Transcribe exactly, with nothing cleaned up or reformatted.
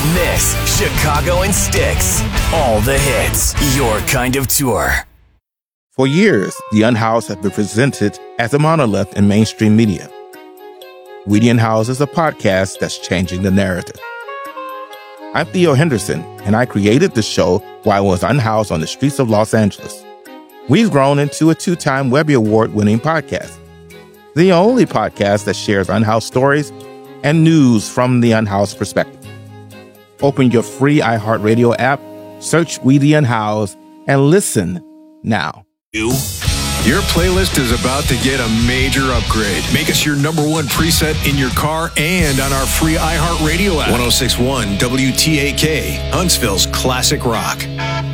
Don't miss Chicago in Sticks. All the hits. Your kind of tour. For years, The Unhoused has been presented as a monolith in mainstream media. We the Unhoused is a podcast that's changing the narrative. I'm Theo Henderson, and I created the show while I was unhoused on the streets of Los Angeles. We've grown into a two-time Webby Award-winning podcast, the only podcast that shares unhoused stories and news from the unhoused perspective. Open your free iHeartRadio app, search We the Unhoused, and listen now. You? Your playlist is about to get a major upgrade. Make us your number one preset in your car and on our free iHeartRadio app. one oh six point one W T A K, Huntsville's classic rock.